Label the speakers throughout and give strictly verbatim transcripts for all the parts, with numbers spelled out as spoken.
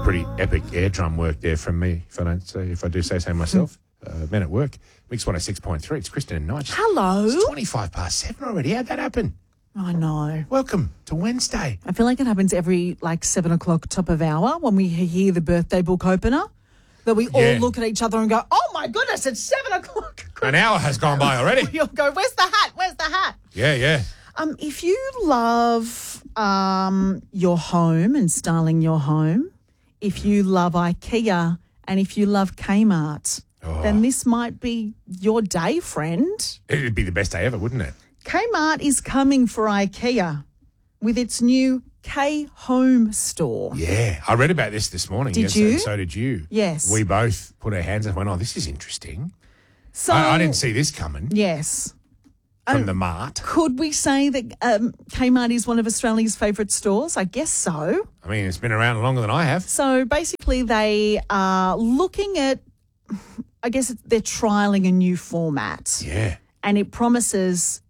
Speaker 1: pretty epic air drum work there from me, if I don't say, if I do say so myself. Uh, men at work. Mix one oh six point three. It's Kristen and Nigel.
Speaker 2: Hello.
Speaker 1: It's twenty-five past seven already. How'd that happen?
Speaker 2: I know.
Speaker 1: Welcome to Wednesday.
Speaker 2: I feel like it happens every like seven o'clock top of hour when we hear the birthday book opener. That we
Speaker 1: Yeah.
Speaker 2: all look at each other and go, "Oh my goodness, it's seven o'clock."
Speaker 1: An hour has gone by already.
Speaker 2: You'll go, "Where's the hat? Where's the hat?"
Speaker 1: Yeah, yeah.
Speaker 2: Um, if you love um your home and styling your home, if you love IKEA and if you love Kmart,
Speaker 1: Oh.
Speaker 2: then this might be your day, friend.
Speaker 1: It'd be the best day ever, wouldn't it?
Speaker 2: Kmart is coming for IKEA with its new K Home store.
Speaker 1: Yeah. I read about this this morning.
Speaker 2: Did
Speaker 1: yes,
Speaker 2: you?
Speaker 1: And so did you.
Speaker 2: Yes.
Speaker 1: We both put our hands up and went, oh, this is interesting.
Speaker 2: So
Speaker 1: I, I didn't see this coming
Speaker 2: Yes.
Speaker 1: from
Speaker 2: Um,
Speaker 1: the mart.
Speaker 2: Could we say that um, Kmart is one of Australia's favourite stores? I guess so.
Speaker 1: I mean, it's been around longer than I have.
Speaker 2: So basically they are looking at, I guess it's, they're trialling a new format.
Speaker 1: Yeah.
Speaker 2: And it promises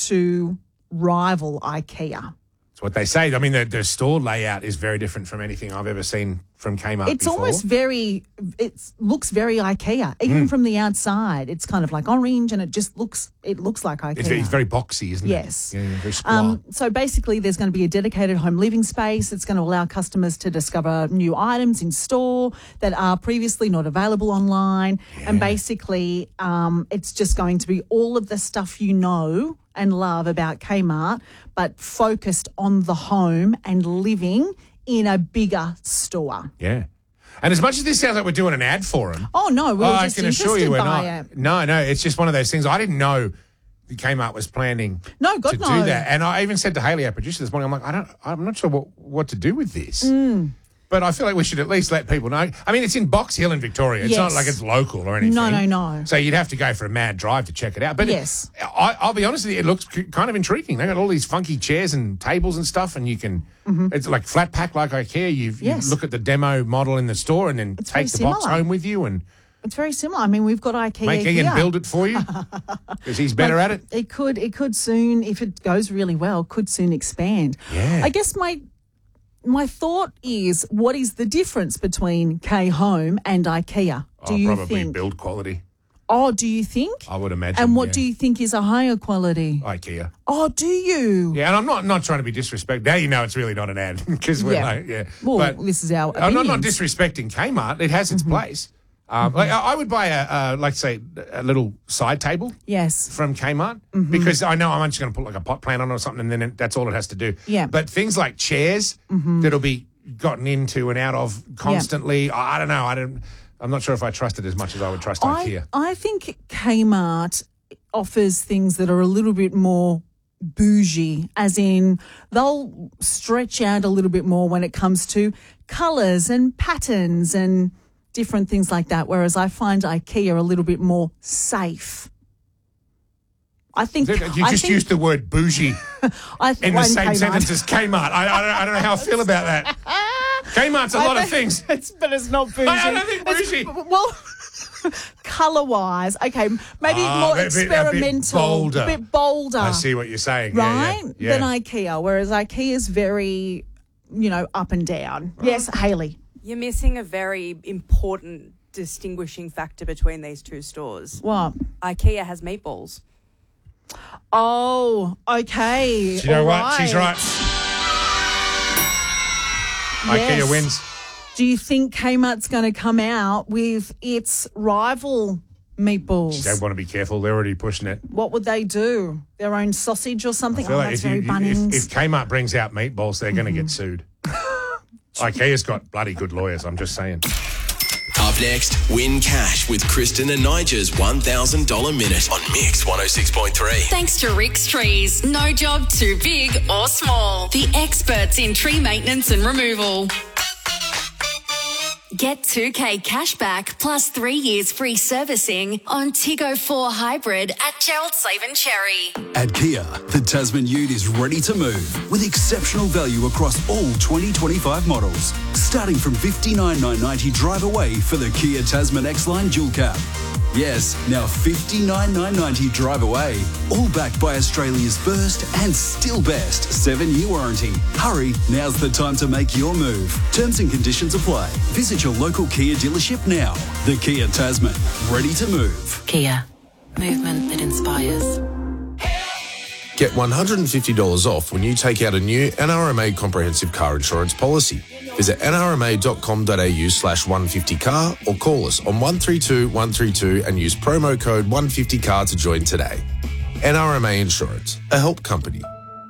Speaker 2: to rival IKEA.
Speaker 1: It's what they say. I mean, the, the store layout is very different from anything I've ever seen from Kmart
Speaker 2: It's
Speaker 1: before.
Speaker 2: almost very, it looks very IKEA. Even
Speaker 1: Mm.
Speaker 2: from the outside, it's kind of like orange and it just looks, it looks like IKEA.
Speaker 1: It's very, it's very boxy, isn't
Speaker 2: Yes.
Speaker 1: it? Yeah, yeah, very square.
Speaker 2: Um, so basically, there's going to be a dedicated home living space. It's going to allow customers to discover new items in store that are previously not available online. And basically, um, it's just going to be all of the stuff you know and love about Kmart, but focused on the home and living in a bigger store.
Speaker 1: Yeah. And as much as this sounds like we're doing an ad for them,
Speaker 2: Oh, no, we
Speaker 1: oh,
Speaker 2: were
Speaker 1: I
Speaker 2: just
Speaker 1: can assure
Speaker 2: interested
Speaker 1: you we're
Speaker 2: by
Speaker 1: not.
Speaker 2: it.
Speaker 1: No, no, it's just one of those things. I didn't know that Kmart was planning
Speaker 2: No, God,
Speaker 1: to
Speaker 2: no.
Speaker 1: do that. And I even said to Hayley, our producer, this morning, I'm like, I don't, I'm not sure what, what to do with this.
Speaker 2: Mm.
Speaker 1: But I feel like we should at least let people know. I mean, it's in Box Hill in Victoria. It's not
Speaker 2: Yes.
Speaker 1: like it's local or anything.
Speaker 2: No, no, no.
Speaker 1: So you'd have to go for a mad drive to check it out. But
Speaker 2: Yes.
Speaker 1: it, I, I'll be honest with you, it looks c- kind of intriguing. They got all these funky chairs and tables and stuff, and you can. It's like flat pack like IKEA. You,
Speaker 2: Mm-hmm. Yes.
Speaker 1: you look at the demo model in the store and then
Speaker 2: It's very
Speaker 1: take the box
Speaker 2: similar.
Speaker 1: home with you and
Speaker 2: It's very similar. I mean, we've got IKEA
Speaker 1: make
Speaker 2: here.
Speaker 1: Ian build it for you because he's better
Speaker 2: Like,
Speaker 1: at it.
Speaker 2: It could, it could soon, if it goes really well, could soon expand.
Speaker 1: Yeah.
Speaker 2: I guess my my thought is, what is the difference between K Home and IKEA? Do
Speaker 1: oh,
Speaker 2: you
Speaker 1: probably
Speaker 2: think?
Speaker 1: build quality.
Speaker 2: Oh, do you think?
Speaker 1: I would imagine.
Speaker 2: And what
Speaker 1: yeah.
Speaker 2: do you think is a higher quality?
Speaker 1: IKEA.
Speaker 2: Oh, do you?
Speaker 1: Yeah, and I'm not not trying to be disrespectful. Now you know it's really not an ad because we're
Speaker 2: Yeah.
Speaker 1: like, yeah.
Speaker 2: Well,
Speaker 1: but
Speaker 2: this is our
Speaker 1: I'm not, not
Speaker 2: opinions.
Speaker 1: disrespecting Kmart. It has its place. Um, Like I I would buy a, uh, like say, a little side table
Speaker 2: Yes.
Speaker 1: from Kmart
Speaker 2: Mm-hmm.
Speaker 1: because I know I'm just going to put like a pot plant on it or something, and then it, that's all it has to do.
Speaker 2: Yeah.
Speaker 1: But things like chairs that'll be gotten into and out of constantly. I, I don't know. I don't. I'm not sure if I trust it as much as I would trust
Speaker 2: I,
Speaker 1: IKEA.
Speaker 2: I think Kmart offers things that are a little bit more bougie, as in they'll stretch out a little bit more when it comes to colours and patterns and different things like that, whereas I find IKEA a little bit more safe. I think
Speaker 1: You
Speaker 2: I
Speaker 1: just
Speaker 2: think,
Speaker 1: used the word bougie
Speaker 2: I th-
Speaker 1: in the
Speaker 2: well,
Speaker 1: same
Speaker 2: Kmart.
Speaker 1: sentence as Kmart. I, I, don't, I don't know how I feel about that. Kmart's a lot of things.
Speaker 2: It's, but it's not bougie.
Speaker 1: I don't think
Speaker 2: It's-
Speaker 1: bougie.
Speaker 2: well, colour-wise, okay, maybe
Speaker 1: Ah,
Speaker 2: more
Speaker 1: a bit- a bit
Speaker 2: experimental,
Speaker 1: bolder.
Speaker 2: a bit bolder.
Speaker 1: I see what you're saying. Yeah,
Speaker 2: Right?
Speaker 1: Yeah, yeah.
Speaker 2: Than IKEA, whereas IKEA is very, you know, up and down. Yes, Hayley.
Speaker 3: You're missing a very important distinguishing factor between these two stores.
Speaker 2: What?
Speaker 3: IKEA has meatballs.
Speaker 2: Oh, okay.
Speaker 1: Do you know
Speaker 2: all
Speaker 1: what? She's right.
Speaker 2: Yes.
Speaker 1: IKEA wins.
Speaker 2: Do you think Kmart's going to come out with its rival meatballs?
Speaker 1: They want to be careful. They're already pushing it.
Speaker 2: What would they do? Their own sausage or something?
Speaker 1: I feel
Speaker 2: Oh,
Speaker 1: like
Speaker 2: that's
Speaker 1: if, you,
Speaker 2: very Bunnings.
Speaker 1: if, if Kmart brings out meatballs, they're going to get sued. IKEA's got bloody good lawyers, I'm just saying.
Speaker 4: Up next, win cash with Kristen and Nigel's one thousand dollars minute on Mix one oh six point three.
Speaker 5: Thanks to Rick's Trees. No job too big or small. The experts in tree maintenance and removal. Get two K cashback plus three years free servicing on Tiggo four Hybrid at Gerald Savin Cherry.
Speaker 6: At Kia, the Tasman Ute is ready to move with exceptional value across all twenty twenty-five models. Starting from fifty-nine thousand nine hundred ninety drive away for the Kia Tasman X-Line Dual Cab. Yes, now fifty-nine thousand nine hundred ninety drive away. All backed by Australia's first and still best seven-year warranty. Hurry, now's the time to make your move. Terms and conditions apply. Visit your local Kia dealership now. The Kia Tasman, ready to move.
Speaker 5: Kia, movement that inspires.
Speaker 7: Get one hundred fifty dollars off when you take out a new N R M A comprehensive car insurance policy. Visit nrma.com.au slash 150car or call us on one three two one three two and use promo code one fifty car to join today. N R M A Insurance, a help company.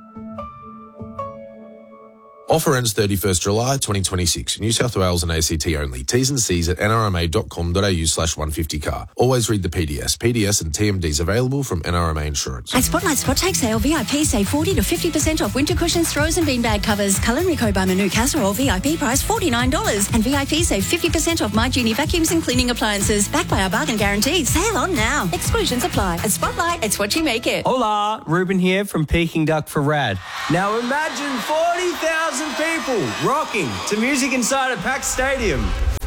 Speaker 7: Offer ends thirty-first July twenty twenty-six. New South Wales and A C T only. T's and C's at nrma.com.au slash 150car. Always read the P D S. P D S and T M Ds available from N R M A Insurance.
Speaker 8: At Spotlight Spot Take Sale, V I P save forty to fifty percent off winter cushions, throws and beanbag covers. Culinary Co by Manu Casserole, V I P price forty-nine dollars. And V I P save fifty percent off My Genie vacuums and cleaning appliances. Backed by our bargain guarantee. Sale on now. Exclusions apply. At Spotlight, it's what you make it.
Speaker 9: Hola, Ruben here from Peking Duck for Rad. Now imagine forty thousand people rocking to music inside a packed stadium.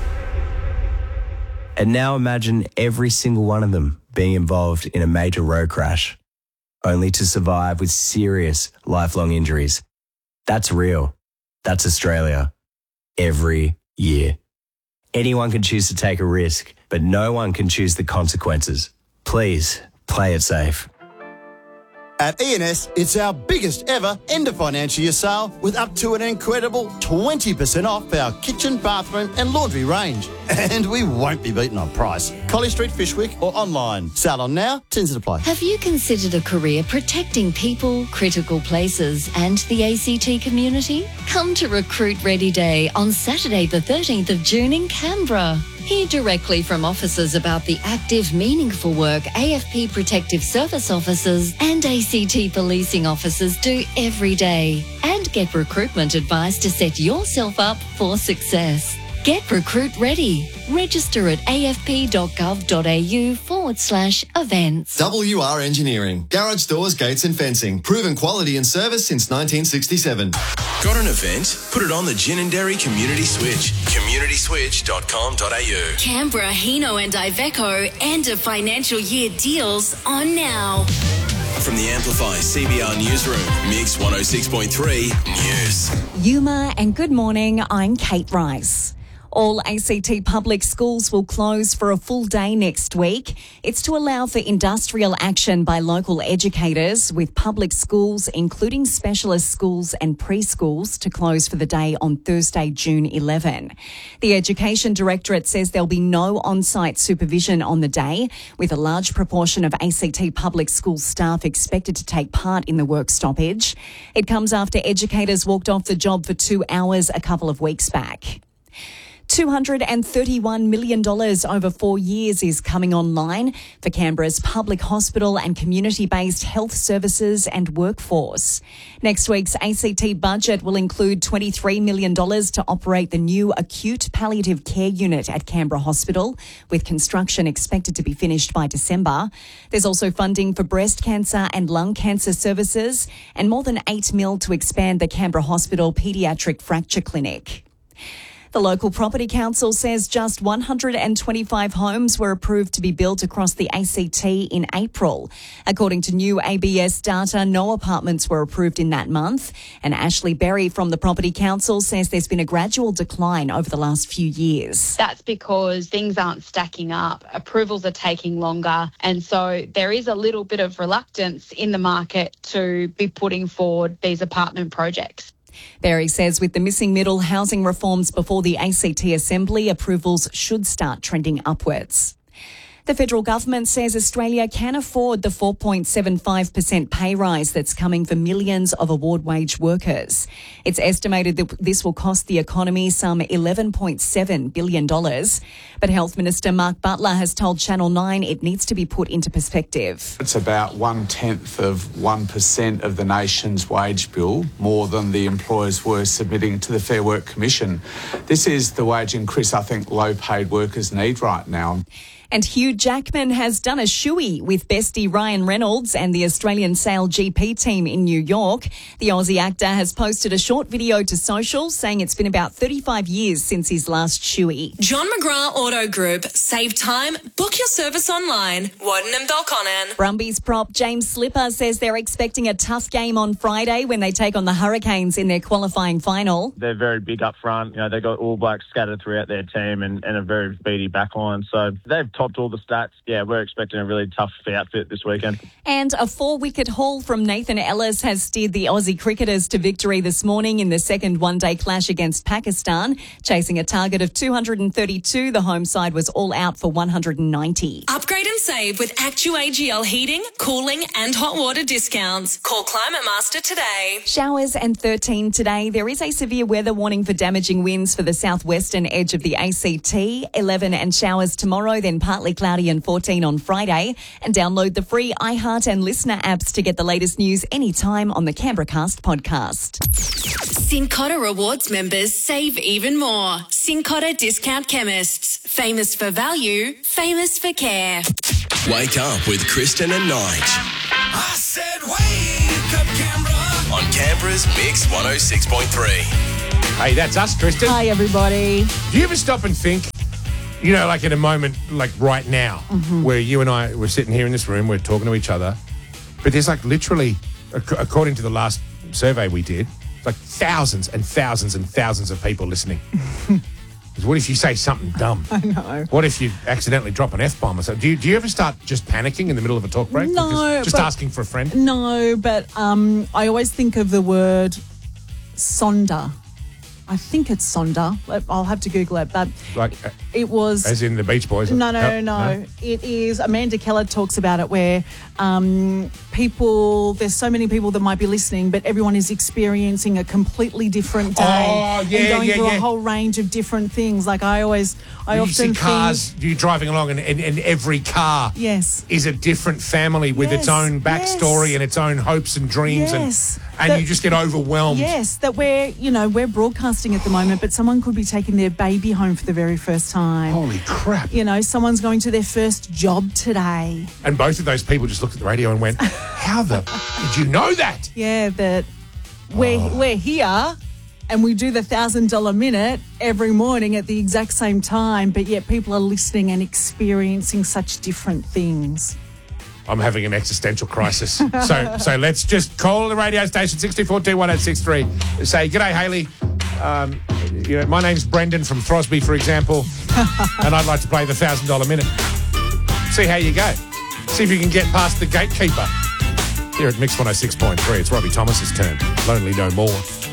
Speaker 9: And now imagine every single one of them being involved in a major road crash, only to survive with serious lifelong injuries. That's real. That's Australia. Every year. Anyone can choose to take a risk, but no one can choose the consequences. Please, play it safe.
Speaker 10: At E and S, it's our biggest ever end of financial year sale with up to an incredible twenty percent off our kitchen, bathroom and laundry range. And we won't be beaten on price. Collie Street, Fishwick or online. Sale on now, tins to apply.
Speaker 11: Have you considered a career protecting people, critical places and the A C T community? Come to Recruit Ready Day on Saturday the thirteenth of June in Canberra. Hear directly from officers about the active, meaningful work A F P Protective Service officers and A C T policing officers do every day. And get recruitment advice to set yourself up for success. Get Recruit Ready. Register at afp.gov.au forward slash events.
Speaker 12: W R Engineering. Garage doors, gates and fencing. Proven quality and service since nineteen sixty-seven.
Speaker 4: Got an event? Put it on the Ginninderry Community Switch. community switch dot com dot a u.
Speaker 5: Canberra, Hino and Iveco end of financial year deals on now.
Speaker 4: From the Amplify C B R Newsroom, Mix one oh six point three News.
Speaker 8: Yuma and good morning, I'm Kate Rice. All A C T public schools will close for a full day next week. It's to allow for industrial action by local educators, with public schools, including specialist schools and preschools, to close for the day on Thursday, June eleventh. The Education Directorate says there'll be no on-site supervision on the day, with a large proportion of A C T public school staff expected to take part in the work stoppage. It comes after educators walked off the job for two hours a couple of weeks back. two hundred thirty-one million dollars over four years is coming online for Canberra's public hospital and community-based health services and workforce. Next week's A C T budget will include twenty-three million dollars to operate the new acute palliative care unit at Canberra Hospital, with construction expected to be finished by December. There's also funding for breast cancer and lung cancer services and more than eight mil to expand the Canberra Hospital Paediatric Fracture Clinic. The local property council says just one hundred twenty-five homes were approved to be built across the A C T in April. According to new A B S data, no apartments were approved in that month. And Ashley Berry from the property council says there's been a gradual decline over the last few years.
Speaker 13: That's because things aren't stacking up. Approvals are taking longer. And so there is a little bit of reluctance in the market to be putting forward these apartment projects.
Speaker 8: Berry says with the missing middle housing reforms before the A C T Assembly, approvals should start trending upwards. The federal government says Australia can afford the four point seven five percent pay rise that's coming for millions of award wage workers. It's estimated that this will cost the economy some eleven point seven billion dollars. But Health Minister Mark Butler has told Channel nine it needs to be put into perspective.
Speaker 14: It's about one-tenth of one percent of the nation's wage bill, more than the employers were submitting to the Fair Work Commission. This is the wage increase I think low-paid workers need right now.
Speaker 8: And Hugh Jackman has done a shoey with bestie Ryan Reynolds and the Australian Sail G P team in New York. The Aussie actor has posted a short video to social saying it's been about thirty-five years since his last shoey.
Speaker 15: John McGrath Auto Group. Save time. Book your service online. Wardenham Belconnen.
Speaker 8: Brumbies prop James Slipper says they're expecting a tough game on Friday when they take on the Hurricanes in their qualifying final.
Speaker 16: They're very big up front. You know, they've got All Blacks scattered throughout their team and, and a very speedy back line. So they've topped all the stats. Yeah, we're expecting a really tough outfit this weekend.
Speaker 8: And a four-wicket haul from Nathan Ellis has steered the Aussie cricketers to victory this morning in the second one-day clash against Pakistan. Chasing a target of two hundred thirty-two, the home side was all out for one hundred ninety.
Speaker 15: Upgrade and save with Actu A G L heating, cooling and hot water discounts. Call Climate Master today.
Speaker 8: Showers and thirteen today. There is a severe weather warning for damaging winds for the southwestern edge of the A C T. eleven and showers tomorrow, then partly cloudy and fourteen on Friday. And download the free iHeart and Listener apps to get the latest news anytime on the Canberra Cast podcast.
Speaker 5: Cincotta Rewards members save even more. Cincotta Discount Chemists. Famous for value, famous for care.
Speaker 4: Wake up with Kristen and Nige. I said wake up, Canberra. On Canberra's Mix one oh six point three.
Speaker 1: Hey, that's us, Kristen.
Speaker 2: Hi, everybody.
Speaker 1: Do you ever stop and think, you know, like in a moment like right now,
Speaker 2: Mhm.
Speaker 1: where you and I were sitting here in this room, we're talking to each other, but there's like literally, ac- according to the last survey we did, like thousands and thousands and thousands of people listening. What if you say something dumb?
Speaker 2: I know.
Speaker 1: What if you accidentally drop an F-bomb or something? Do you, do you ever start just panicking in the middle of a talk break?
Speaker 2: No,
Speaker 1: Because- Just
Speaker 2: but-
Speaker 1: asking for a friend?
Speaker 2: No, but um, I always think of the word sonder. I think it's sonder. I'll have to Google it, but
Speaker 1: Like, uh,
Speaker 2: it was...
Speaker 1: as in the Beach Boys?
Speaker 2: No, no,
Speaker 1: Oh,
Speaker 2: no. It is, Amanda Keller talks about it where um, people, there's so many people that might be listening, but everyone is experiencing a completely different day.
Speaker 1: Oh, yeah,
Speaker 2: and going
Speaker 1: yeah,
Speaker 2: through
Speaker 1: yeah.
Speaker 2: a whole range of different things. Like I always, I
Speaker 1: you
Speaker 2: often
Speaker 1: see cars,
Speaker 2: think...
Speaker 1: you're driving along and, and, and every car
Speaker 2: Yes.
Speaker 1: is a different family with its
Speaker 2: Yes,
Speaker 1: own backstory
Speaker 2: yes.
Speaker 1: and its own hopes and dreams.
Speaker 2: Yes.
Speaker 1: And, and
Speaker 2: That-
Speaker 1: you just get overwhelmed.
Speaker 2: Yes, that we're, you know, we're broadcasting at the moment, but someone could be taking their baby home for the very first time.
Speaker 1: Holy crap.
Speaker 2: You know, someone's going to their first job today.
Speaker 1: And both of those people just looked at the radio and went, how the... Did you know that?
Speaker 2: Yeah, that we're,
Speaker 1: Oh.
Speaker 2: we're here and we do the one thousand dollars minute every morning at the exact same time, but yet people are listening and experiencing such different things.
Speaker 1: I'm having an existential crisis. so so let's just call the radio station, six two four two one eight six three. Say, g'day, Hayley. Um, you know, my name's Brendan from Throsby, for example, and I'd like to play the one thousand dollars minute. See how you go. See if you can get past the gatekeeper. Here at Mix one oh six point three, it's Robbie Thomas's turn. Lonely No More.